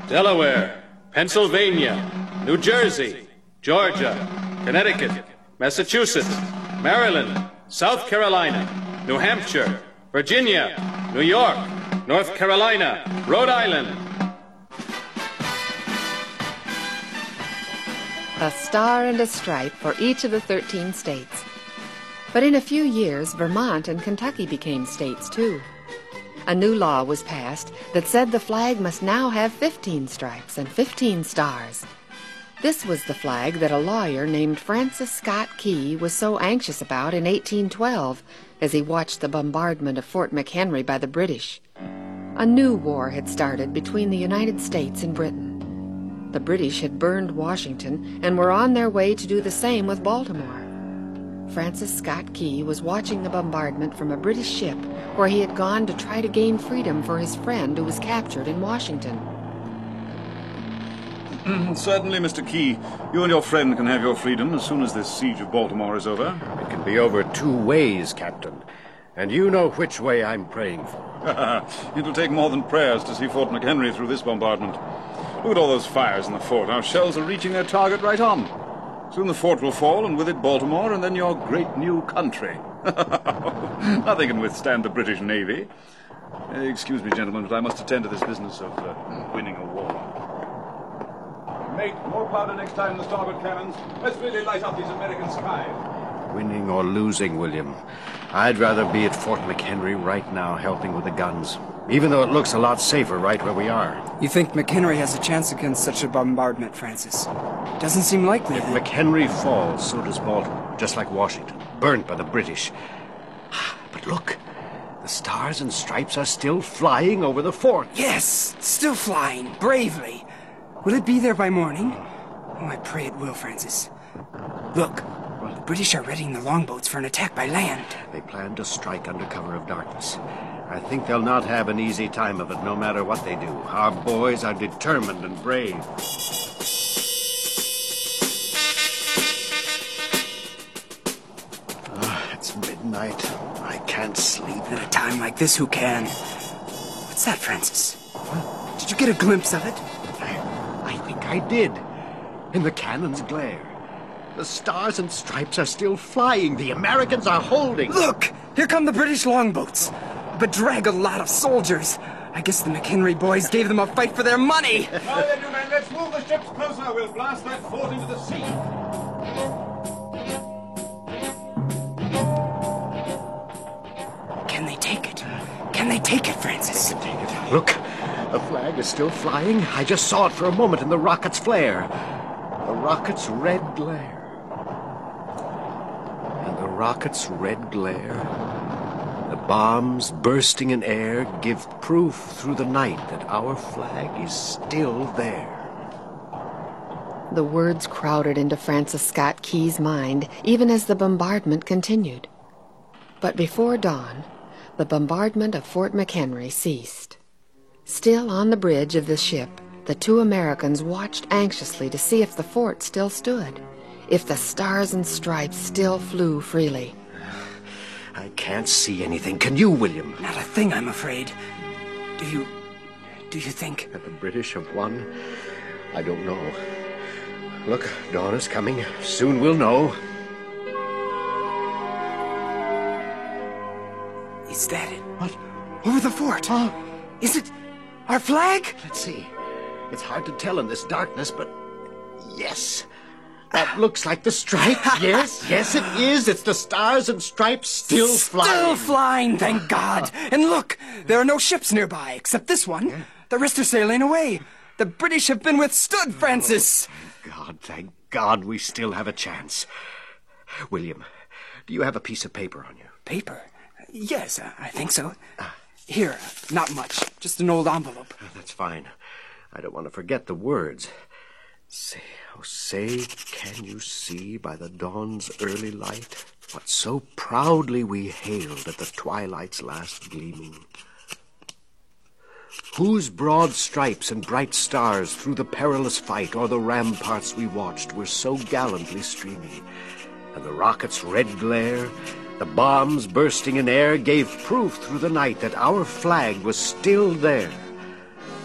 Delaware, Pennsylvania, New Jersey, Georgia, Connecticut, Massachusetts, Maryland, South Carolina, New Hampshire, Virginia, New York, North Carolina, Rhode Island. A star and a stripe for each of the 13 states. But in a few years, Vermont and Kentucky became states too. A new law was passed that said the flag must now have 15 stripes and 15 stars. This was the flag that a lawyer named Francis Scott Key was so anxious about in 1812 as he watched the bombardment of Fort McHenry by the British. A new war had started between the United States and Britain. The British had burned Washington and were on their way to do the same with Baltimore. Francis Scott Key was watching the bombardment from a British ship where he had gone to try to gain freedom for his friend who was captured in Washington. Certainly, Mr. Key. You and your friend can have your freedom as soon as this siege of Baltimore is over. It can be over 2 ways, Captain. And you know which way I'm praying for. It'll take more than prayers to see Fort McHenry through this bombardment. Look at all those fires in the fort. Our shells are reaching their target right on. Soon the fort will fall, and with it Baltimore, and then your great new country. Nothing can withstand the British Navy. Excuse me, gentlemen, but I must attend to this business of winning a war. Mate, more powder next time in the starboard cannons. Let's really light up these American skies. Winning or losing, William, I'd rather be at Fort McHenry right now helping with the guns, even though it looks a lot safer right where we are. You think McHenry has a chance against such a bombardment, Francis? Doesn't seem likely. If McHenry falls, so does Baltimore, just like Washington, burnt by the British. But look, the stars and stripes are still flying over the fort. Yes, still flying, bravely. Will it be there by morning? Oh, I pray it will, Francis. Look, the British are readying the longboats for an attack by land. They plan to strike under cover of darkness. I think they'll not have an easy time of it, no matter what they do. Our boys are determined and brave. It's midnight. I can't sleep. At a time like this, who can? What's that, Francis? Did you get a glimpse of it? I think I did. In the cannon's glare. The stars and stripes are still flying. The Americans are holding. Look! Here come the British longboats. A bedraggled lot of soldiers. I guess the McHenry boys gave them a fight for their money. Now then, you men, let's move the ships closer. We'll blast that fort into the sea. Can they take it? Can they take it, Francis? They can take it. Look, the flag is still flying. I just saw it for a moment in the rocket's flare. The rocket's red glare. And the rocket's red glare, the bombs bursting in air, give proof through the night that our flag is still there. The words crowded into Francis Scott Key's mind even as the bombardment continued. But before dawn, the bombardment of Fort McHenry ceased. Still on the bridge of the ship, the 2 Americans watched anxiously to see if the fort still stood, if the stars and stripes still flew freely. I can't see anything. Can you, William? Not a thing, I'm afraid. Do you think... That the British have won? I don't know. Look, dawn is coming. Soon we'll know. Is that it? What? Over the fort. Huh? Is it our flag? Let's see. It's hard to tell in this darkness, but yes. That looks like the stripe. Yes, it is. It's the stars and stripes still flying. Still flying, thank God. And look, there are no ships nearby, except this one. Yeah. The rest are sailing away. The British have been withstood, Francis. Thank God we still have a chance. William, do you have a piece of paper on you? Paper? Yes, I think so. Here, not much. Just an old envelope. That's fine. I don't want to forget the words. Say, can you see by the dawn's early light what so proudly we hailed at the twilight's last gleaming? Whose broad stripes and bright stars through the perilous fight o'er the ramparts we watched were so gallantly streaming, and the rocket's red glare, the bombs bursting in air, gave proof through the night that our flag was still there.